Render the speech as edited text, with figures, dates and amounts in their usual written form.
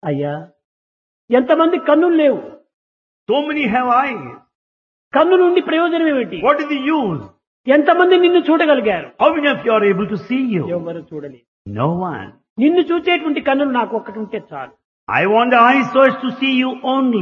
అయ్యా, ఎంతమంది కన్నులు లేవు, So many have eyes. కన్ను నుండి ప్రయోజనం ఏమిటి? What is the use? ఎంతమంది నిన్ను చూడగలిగారు? How many of you are able to see you? ఎవరు చూడలేదు. No one. నిన్ను చూచేటువంటి కన్నులు నాకు ఒక్కటి ఉంటే చాలు. I want the eyes so as to see you only.